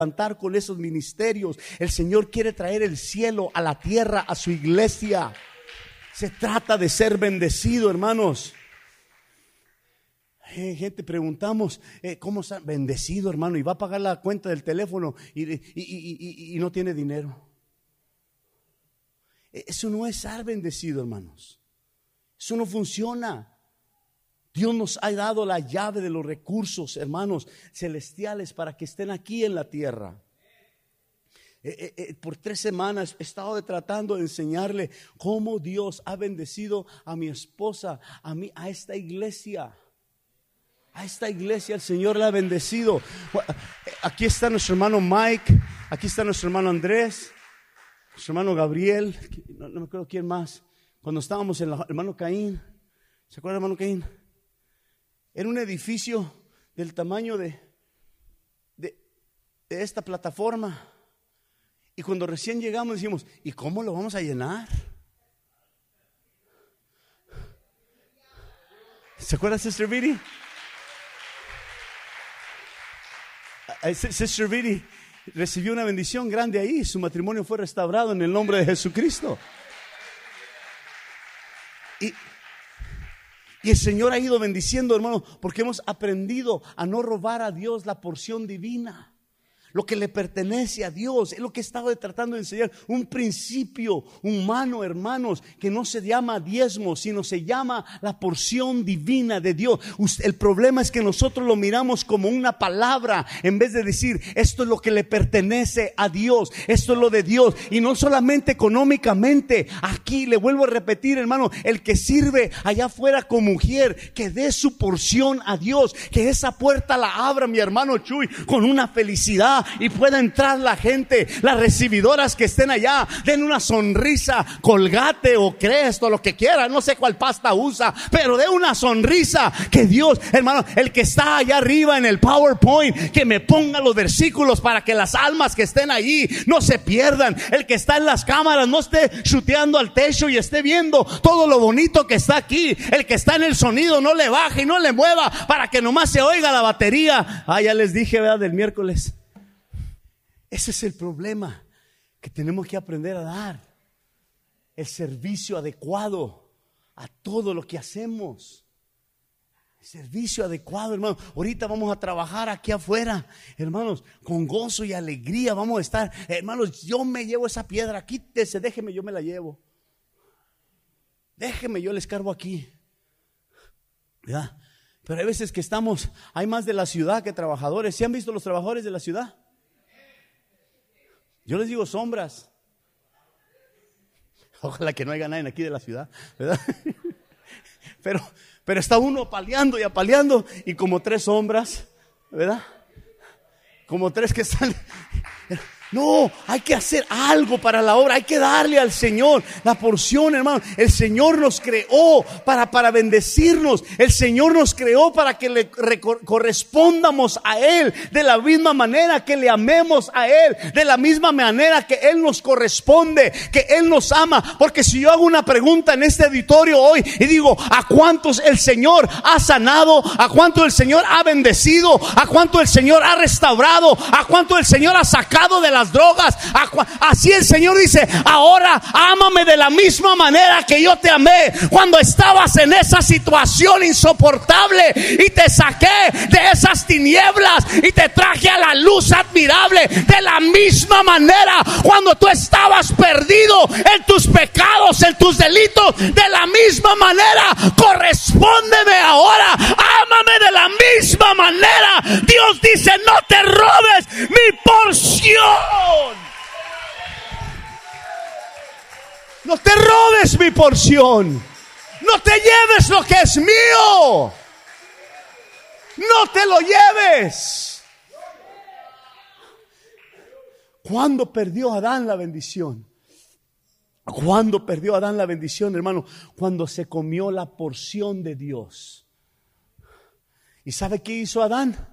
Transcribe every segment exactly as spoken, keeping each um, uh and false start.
levantar con esos ministerios. El Señor quiere traer el cielo a la tierra, a su iglesia. Se trata de ser bendecido, hermanos. Eh, gente, preguntamos, eh, ¿cómo está? Bendecido, hermano, y va a pagar la cuenta del teléfono y, y, y, y, y no tiene dinero. Eso no es ser bendecido, hermanos. Eso no funciona. Dios nos ha dado la llave de los recursos, hermanos, celestiales para que estén aquí en la tierra. Eh, eh, eh, por tres semanas he estado tratando de enseñarle cómo Dios ha bendecido a mi esposa, a mí, a esta iglesia. A esta iglesia el Señor la ha bendecido. Aquí está nuestro hermano Mike, aquí está nuestro hermano Andrés, nuestro hermano Gabriel, no, no me acuerdo quién más. Cuando estábamos en el hermano Caín, ¿se acuerda hermano Caín? Era un edificio del tamaño de, de, de esta plataforma. Y cuando recién llegamos decimos, ¿y cómo lo vamos a llenar? ¿Se acuerda Sister Viri? Sister Viri recibió una bendición grande ahí. Su matrimonio fue restaurado en el nombre de Jesucristo. Y, y el Señor ha ido bendiciendo, hermano, porque hemos aprendido a no robar a Dios la porción divina. Lo que le pertenece a Dios es lo que estaba tratando de enseñar. Un principio humano, hermanos, que no se llama diezmo, sino se llama la porción divina de Dios. El problema es que nosotros lo miramos como una palabra, en vez de decir, esto es lo que le pertenece a Dios, esto es lo de Dios. Y no solamente económicamente. Aquí le vuelvo a repetir, hermano, el que sirve allá afuera como mujer, que dé su porción a Dios, que esa puerta la abra mi hermano Chuy con una felicidad. Y pueda entrar la gente, las recibidoras que estén allá, den una sonrisa, Colgate o Cresto, lo que quiera, no sé cuál pasta usa, pero de una sonrisa. Que Dios, hermano, el que está allá arriba en el PowerPoint, que me ponga los versículos para que las almas que estén allí no se pierdan. El que está en las cámaras no esté chuteando al techo y esté viendo todo lo bonito que está aquí. El que está en el sonido no le baje y no le mueva para que nomás se oiga la batería. Ah, ya les dije, ¿verdad? Del miércoles. Ese es el problema que tenemos que aprender a dar. El servicio adecuado a todo lo que hacemos. El servicio adecuado, hermano. Ahorita vamos a trabajar aquí afuera, hermanos, con gozo y alegría. Vamos a estar, hermanos, yo me llevo esa piedra. Quítese, déjeme, yo me la llevo. Déjeme, yo le escarbo aquí. ¿Verdad? Pero hay veces que estamos, hay más de la ciudad que trabajadores. ¿Sí han visto los trabajadores de la ciudad? Yo les digo sombras. Ojalá que no haya nadie aquí de la ciudad, ¿verdad? Pero, pero está uno apaleando y apaleando y como tres sombras, ¿verdad? Como tres que están. No, hay que hacer algo para la obra. Hay que darle al Señor la porción, hermano. El Señor nos creó para, para bendecirnos. El Señor nos creó para que le correspondamos a Él de la misma manera que le amemos a Él, de la misma manera que Él nos corresponde, que Él nos ama. Porque si yo hago una pregunta en este auditorio hoy y digo, ¿a cuántos el Señor ha sanado? ¿A cuántos el Señor ha bendecido? ¿A cuántos el Señor ha restaurado? ¿A cuántos el Señor ha sacado de la las drogas? Así el Señor dice, ahora ámame de la misma manera que yo te amé cuando estabas en esa situación insoportable y te saqué de esas tinieblas y te traje a la luz admirable. De la misma manera, cuando tú estabas perdido en tus pecados, en tus delitos, de la misma manera correspóndeme ahora, ámame de la misma manera. Dios dice, no te robes mi porción. No te robes mi porción. No te lleves lo que es mío. No te lo lleves. ¿Cuándo perdió Adán la bendición? ¿Cuándo perdió Adán la bendición, hermano? Cuando se comió la porción de Dios. ¿Y sabe qué hizo Adán?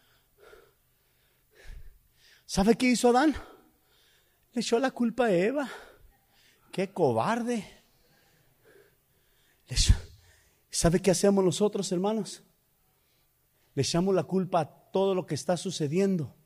¿Sabe qué hizo Adán? Le echó la culpa a Eva. ¡Qué cobarde! ¿Sabe qué hacemos nosotros, hermanos? Le echamos la culpa a todo lo que está sucediendo